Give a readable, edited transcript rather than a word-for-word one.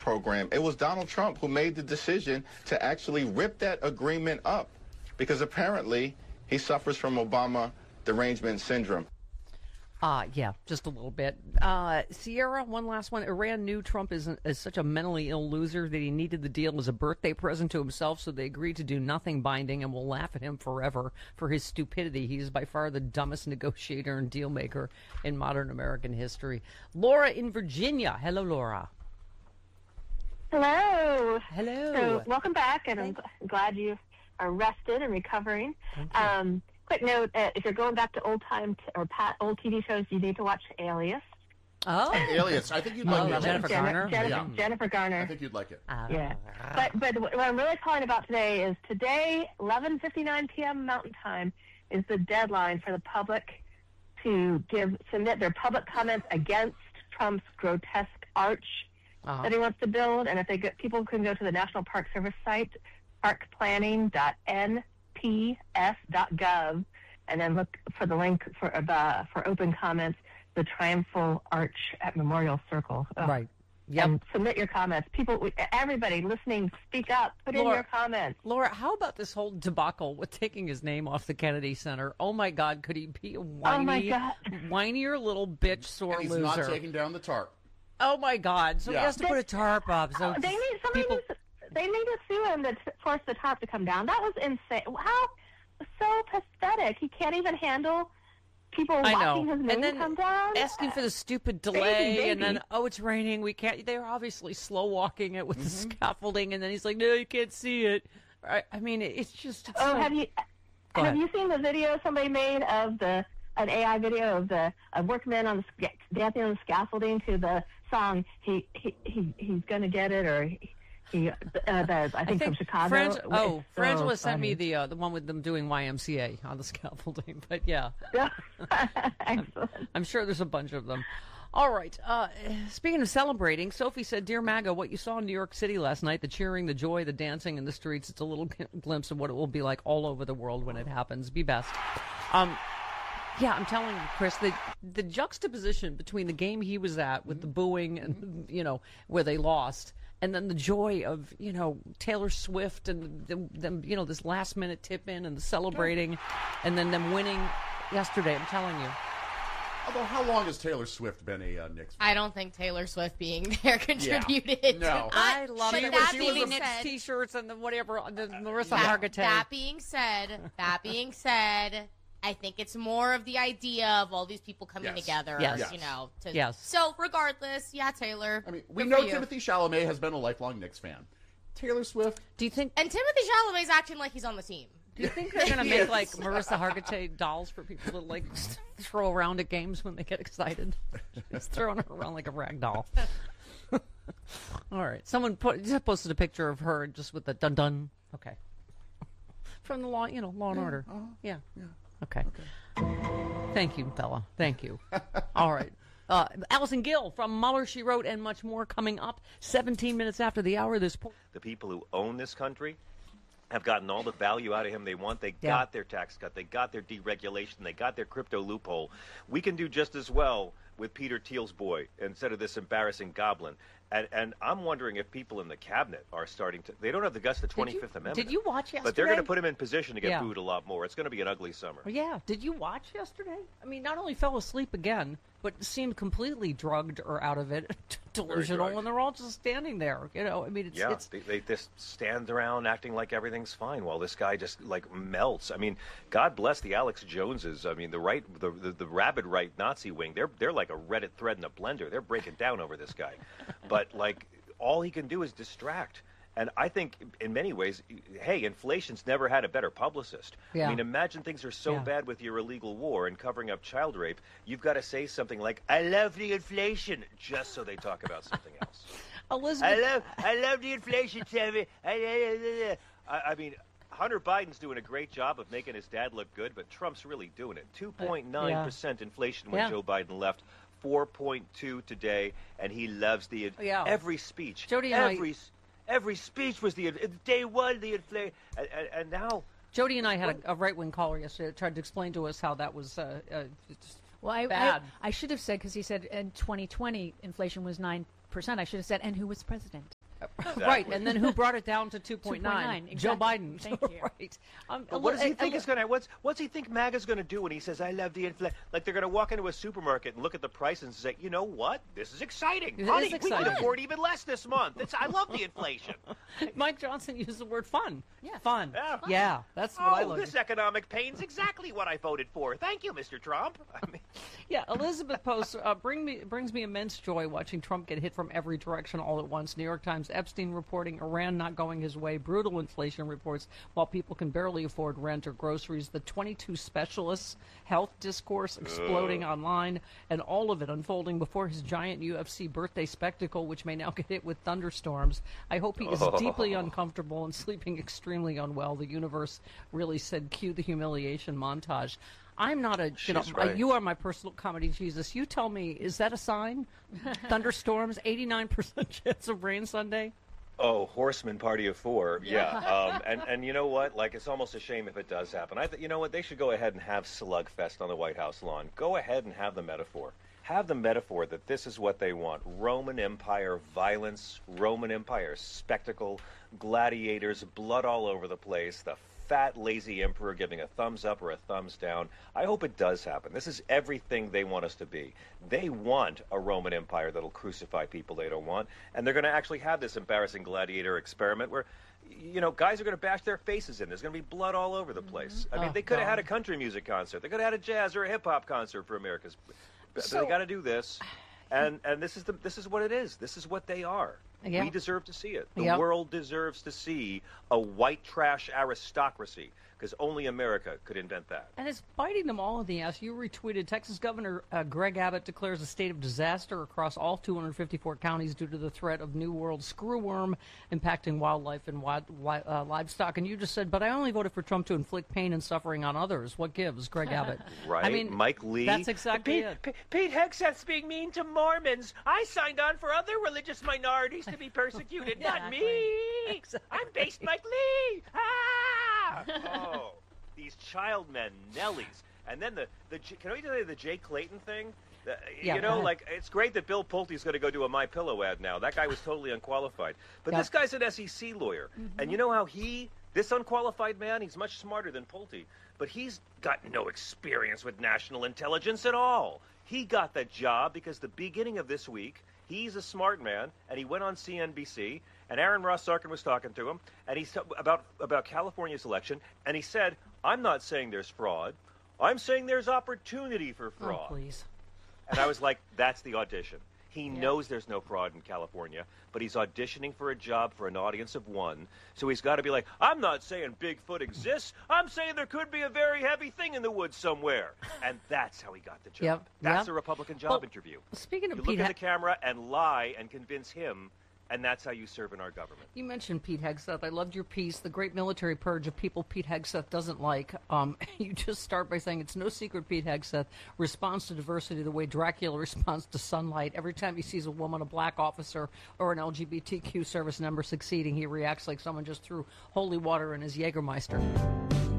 program. It was Donald Trump who made the decision to actually rip that agreement up because apparently he suffers from Obama derangement syndrome. Yeah, just a little bit. Sierra, one last one. Iran knew Trump is such a mentally ill loser that he needed the deal as a birthday present to himself, so they agreed to do nothing binding and will laugh at him forever for his stupidity. He is by far the dumbest negotiator and deal maker in modern American history. Laura in Virginia. Hello, Laura. Hello. Hello. So welcome back, and I'm glad you are rested and recovering. Quick note, if you're going back to old TV shows, you need to watch Alias. Oh. Alias. I think you'd like it. Jennifer Garner? Jennifer Garner. I think you'd like it. Yeah. But what I'm really calling about today, 11:59 p.m. Mountain Time, is the deadline for the public to submit their public comments against Trump's grotesque arch that he wants to build. And if people can go to the National Park Service site, parkplanning.nps.gov, and then look for the link for open comments, the Triumphal Arch at Memorial Circle. Right. Yep. And submit your comments. People, everybody listening, speak up. Put in your comments. Laura, how about this whole debacle with taking his name off the Kennedy Center? Oh, my God, could he be a whinier little bitch sore and he's loser? Not taking down the tarp. Oh, my God. So he has to put a tarp up. So they need to sue him to force the tarp to come down. That was insane. How so pathetic. He can't even handle people watching his name come down. Asking for the stupid delay, and then, it's raining. We can't. They're obviously slow walking it with the scaffolding, and then he's like, no, you can't see it. I mean, it's just. Have you seen the video somebody made of an AI video of the workmen on the dancing on the scaffolding to the song he's gonna get it, or I think from Chicago. Frangela sent me the one with them doing YMCA on the scaffolding, but yeah. Excellent. I'm sure there's a bunch of them. All right. Speaking of celebrating, Sophie said, "Dear MAGA, what you saw in New York City last night, the cheering, the joy, the dancing in the streets, it's a little glimpse of what it will be like all over the world when it happens. Be best." Yeah, I'm telling you, Chris, the juxtaposition between the game he was at with the booing and, where they lost, and then the joy of, Taylor Swift and them, this last minute tip in and the celebrating and then them winning yesterday. I'm telling you. Although, how long has Taylor Swift been a Knicks fan? I don't think Taylor Swift being there contributed. Yeah. No. I love it when she was Knicks T-shirts and the Marissa Hargitay. That being said, I think it's more of the idea of all these people coming together, So regardless, Taylor. I mean, we know Timothée Chalamet has been a lifelong Knicks fan. Taylor Swift. Do you think? And Timothée Chalamet's acting like he's on the team. Do you think they're going to make like Marissa Hargitay dolls for people to throw around at games when they get excited? Just throwing her around like a rag doll. All right. Someone posted a picture of her just with the dun dun. Okay. From the Law and Order. Yeah. Okay. Thank you, Bella. Thank you. All right. Allison Gill from Mueller, She Wrote, and much more coming up 17 minutes after the hour. The people who own this country have gotten all the value out of him they want. They got their tax cut. They got their deregulation. They got their crypto loophole. We can do just as well with Peter Thiel's boy instead of this embarrassing goblin. And I'm wondering if people in the cabinet are starting to. They don't have the guts of the 25th Amendment. Did you watch yesterday? But they're going to put him in position to get booed a lot more. It's going to be an ugly summer. Yeah. Did you watch yesterday? I mean, not only fell asleep again, but seemed completely drugged or out of it, delusional, and they're all just standing there. I mean, they just stand around acting like everything's fine while this guy just melts. I mean, God bless the Alex Joneses. I mean, the right, the rabid right Nazi wing. They're like a Reddit thread in a blender. They're breaking down over this guy, but all he can do is distract. And I think in many ways, hey, inflation's never had a better publicist. Yeah. I mean, imagine things are so bad with your illegal war and covering up child rape. You've got to say something like, I love the inflation, just so they talk about something else. Elizabeth. I love the inflation, Tammy. I mean, Hunter Biden's doing a great job of making his dad look good, but Trump's really doing it. 2.9% inflation when Joe Biden left. 4.2 today, and he loves the every speech. Jody every speech was the day one the inflation, and now Jody and I had a right-wing caller yesterday that tried to explain to us how that was bad. I should have said, because he said in 2020 inflation was 9%, 2.8%. I should have said, and who was president? Exactly. Right, and then who brought it down to 2.9? Exactly. Joe Biden. Thank you. Right. What does he think is going to? What's he think MAGA's going to do when he says, "I love the inflation"? Like they're going to walk into a supermarket and look at the prices and say, "You know what? This is exciting, honey. We can afford even less this month. I love the inflation." Mike Johnson used the word "fun." Yeah, fun. Yeah, that's what I love. This economic pain's exactly what I voted for. Thank you, Mr. Trump. I mean, yeah, Elizabeth posts brings me immense joy watching Trump get hit from every direction all at once. New York Times Epstein reporting Iran not going his way, brutal inflation reports while people can barely afford rent or groceries, the 22 specialists, health discourse exploding online, and all of it unfolding before his giant UFC birthday spectacle, which may now get hit with thunderstorms. I hope he is deeply uncomfortable and sleeping extremely unwell. The universe really said, cue the humiliation montage. I'm not a, right. You are my personal comedy Jesus. You tell me, is that a sign? Thunderstorms, 89% chance of rain Sunday? Oh, horseman party of four. Yeah. And you know what? Like, it's almost a shame if it does happen. You know what? They should go ahead and have Slugfest on the White House lawn. Go ahead and have the metaphor. Have the metaphor that this is what they want. Roman Empire violence, Roman Empire spectacle, gladiators, blood all over the place, the fat, lazy emperor giving a thumbs up or a thumbs down. I hope it does happen. This is everything they want us to be. They want a Roman Empire that'll crucify people they don't want, and they're going to actually have this embarrassing gladiator experiment where, you know, guys are going to bash their faces in. There's going to be blood all over the place. I mean, they could have had a country music concert. They could have had a jazz or a hip-hop concert for America's. So, they got to do this, and this is what it is. This is what they are. Yeah. We deserve to see it. The world deserves to see a white trash aristocracy, because only America could invent that. And it's biting them all in the ass. You retweeted Texas Governor Greg Abbott declares a state of disaster across all 254 counties due to the threat of New World screwworm impacting wildlife and livestock. And you just said, but I only voted for Trump to inflict pain and suffering on others. What gives, Greg Abbott? Right. I mean, Mike Lee. That's exactly it. Pete Hegseth's being mean to Mormons. I signed on for other religious minorities to be persecuted, not me. Exactly. I'm based Mike Lee. Ah! Oh, these child men, Nellies. And then can I tell you the Jay Clayton thing? You know, like, it's great that Bill Pulte's going to go do a MyPillow ad now. That guy was totally unqualified. But this guy's an SEC lawyer. And you know how this unqualified man, he's much smarter than Pulte, but he's got no experience with national intelligence at all. He got the job because the beginning of this week, he's a smart man, and he went on CNBC, and Aaron Ross Sorkin was talking to him, and he's about California's election, and he said, I'm not saying there's fraud. I'm saying there's opportunity for fraud. Oh, please. And I was like, that's the audition. He knows there's no fraud in California, but he's auditioning for a job for an audience of one. So he's got to be like, I'm not saying Bigfoot exists. I'm saying there could be a very heavy thing in the woods somewhere. And that's how he got the job. That's a Republican job interview. Speaking of you look at the camera and lie and convince him, and that's how you serve in our government. You mentioned Pete Hegseth. I loved your piece, The Great Military Purge of People Pete Hegseth Doesn't Like. You just start by saying it's no secret Pete Hegseth responds to diversity the way Dracula responds to sunlight. Every time he sees a woman, a black officer, or an LGBTQ service member succeeding, he reacts like someone just threw holy water in his Jägermeister.